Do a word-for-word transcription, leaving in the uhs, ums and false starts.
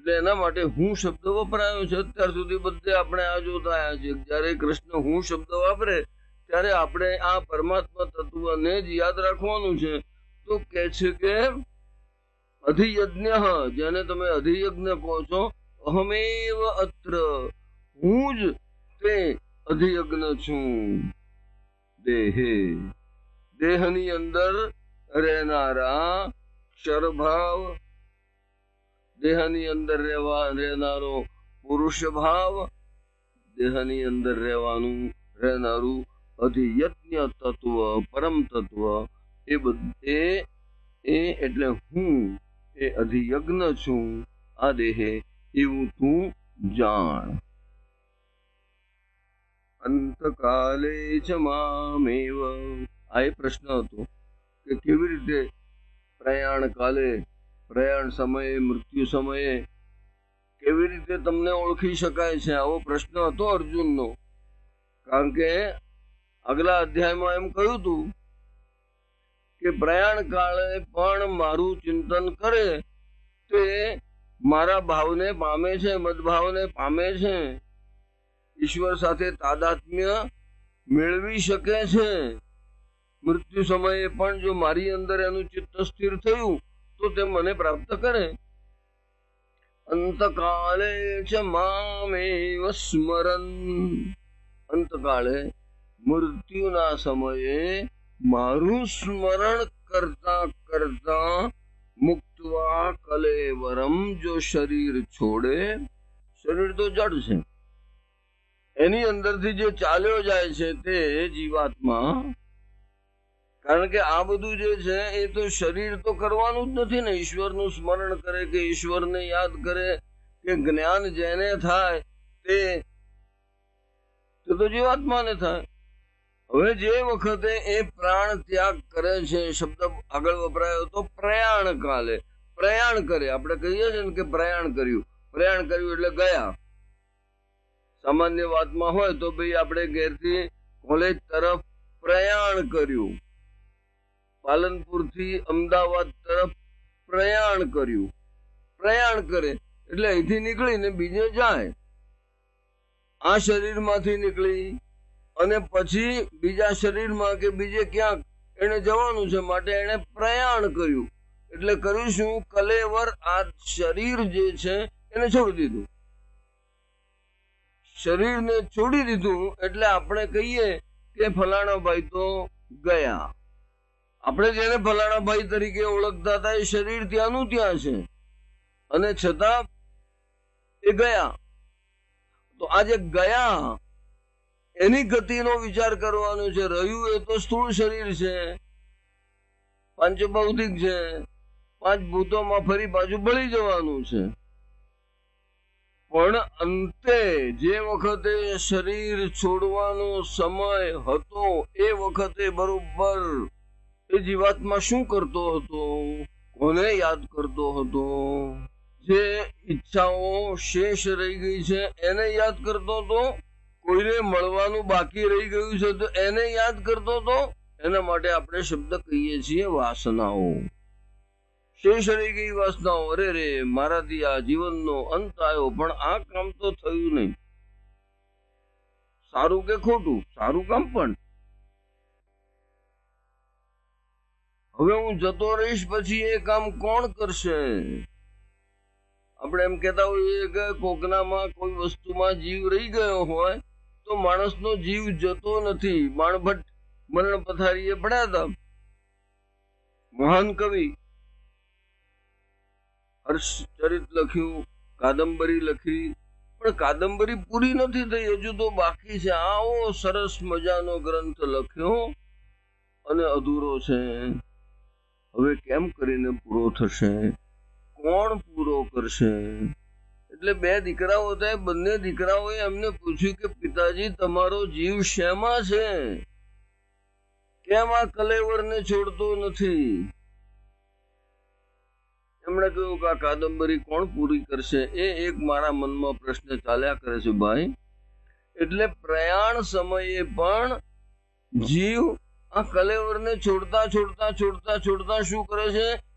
એટલે એના માટે હું શબ્દ વપરાયો છે. અત્યાર સુધી બધે આપણે આ જોતા આવ્યા છે, જયારે કૃષ્ણ હું શબ્દ વાપરે ત્યારે આપણે આ પરમાત્મા તત્વને જ યાદ રાખવાનું છે. તો કે છે કે અધિયજ્ઞ, જેને તમે અધિયજ્ઞ કહો છો, અહમેવ અત્ર, હું જ તે અધિયજ્ઞ છું. દેહે, દેહની અંદર રહેનારા ક્ષરભાવ, દેહની અંદર રહેવા રહેનારો પુરુષ ભાવ, દેહની અંદર રહેવાનું રહેનારું અધિયજ્ઞ તત્વ, પરમ તત્વ, એ બધે એ એટલે હું એ અધિયજ્ઞ છું આ દેહે, એવું તું જાણ. અંતકાલે ચ મામેવ, આ એ પ્રશ્ન હતો કે કેવી રીતે પ્રયાણ કાલે, પ્રયાણ સમયે, મૃત્યુ સમયે કેવી રીતે તમને ઓળખી શકાય છે, આવો પ્રશ્ન હતો અર્જુનનો. કારણ કે આગલા અધ્યાયમાં એમ કહ્યું હતું કે પ્રયાણ કાળે પણ મારું ચિંતન કરે તે મારા ભાવને પામે છે, મદભાવને પામે છે, ઈશ્વર સાથે તાદાત્મ્ય મેળવી શકે છે. મૃત્યુ સમયે પણ જો મારી અંદર એનું ચિત્ત સ્થિર થયું તો તે મને પ્રાપ્ત કરે. અંતકાલે ચ મામેવ સ્મરન, અંતકાળે મૃત્યુના સમયે મારું સ્મરણ કરતા કરતા મુક્તવા કલેવરમ, જો શરીર છોડે, શરીર તો જડ છે, એની અંદરથી જે ચાલ્યો જાય છે તે જીવાત્મા. કારણ કે આ બધું જે છે એ તો શરીર તો કરવાનું જ નથી ને. ઈશ્વરનું સ્મરણ કરે કે ઈશ્વરને યાદ કરે કે જ્ઞાન જેને થાય તે તો જીવાત્માને થાય. હવે જે વખતે એ પ્રાણ ત્યાગ કરે છે, શબ્દ આગળ વપરાયો તો પ્રયાણ કાલે, પ્રયાણ કરે, આપણે કહીએ છીએ ને કે પ્રયાણ કર્યું, પ્રયાણ કર્યું એટલે ગયા. સામાન્ય વાતમાં હોય તો ભાઈ આપણે ઘેરથી કોલેજ તરફ પ્રયાણ કર્યું, પાલનપુર થી અમદાવાદ તરફ પ્રયાણ કર્યું. પ્રયાણ કરે એટલે અહીંથી નીકળીને બીજે જાય. આ શરીરમાંથી નીકળી અને પછી બીજા શરીરમાં કે બીજે ક્યાંક એને જવાનું છે, માટે એને પ્રયાણ કર્યું. એટલે કર્યું શું? કલેવર, આ શરીર જે છે એને છોડી દીધું. શરીરને છોડી દીધું એટલે આપણે કહીએ કે ફલાણા ભાઈ તો ગયા. આપણે જેને ફલાણા ભાઈ તરીકે ઓળખતા હતા એ શરીર ત્યાંનું ત્યાં છે અને છતાં એ ગયા. તો આજે ગયા એની ગતિનો વિચાર કરવાનો છે. રહ્યું એ તો સ્થૂળ શરીર છે, પંચભૌતિક છે, પાંચ ભૂતોમાં ફરી પાછું ભળી જવાનું છે. પણ અંતે જે વખતે શરીર છોડવાનો સમય હતો એ વખતે બરોબર એ જીવાત્મા શું કરતો હતો? કોને યાદ કરતો હતો? જે ઈચ્છાઓ શેષ રહી ગઈ છે એને યાદ કરતો હતો? કોઈને મળવાનું બાકી રહી ગયું છે તો એને યાદ કરતો હતો? એના માટે આપણે શબ્દ કહીએ છીએ વાસનાઓ. શેષ રહી ગઈ વાસનાઓ. અરે રે, મારાથી આ જીવનનો અંત આવ્યો, પણ આ કામ તો થયું નહીં. સારું કે ખોટું? સારું કામ, પણ હવે હું જતો રહીશ પછી એ કામ કોણ કરશે? આપણે એમ કેતા હોઈએ કે કોકનામાં કોઈ વસ્તુમાં જીવ રહી ગયો હોય તો માણસનો જીવ જતો નથી. બાણભટ્ટ મરણ પથારીએ પડ્યા હતા, મહાન કવિ, હર્ષચરિત લખ્યું, કાદંબરી લખી, પણ કાદંબરી પૂરી નથી થઈ, હજુ તો બાકી છે. આવો સરસ મજાનો ગ્રંથ લખ્યો અને અધૂરો છે. હવે કેમ કરીને પૂરો થશે? કોણ પૂરો કરશે? એટલે બે દીકરાઓ હતા, બંને દીકરાઓએ એમને પૂછ્યું કે પિતાજી, તમારો જીવ શેમાં છે? કેમ આ કલેવરને છોડતો નથી? એમણે કહ્યું કે આ કાદંબરી કોણ પૂરી કરશે? એ એક મારા મનમાં પ્રશ્ન ચાલ્યા કરે છે ભાઈ. એટલે પ્રયાણ સમયે પણ જીવ આ કલેવરને છોડતા છોડતા છોડતા છોડતા શું કરે છે?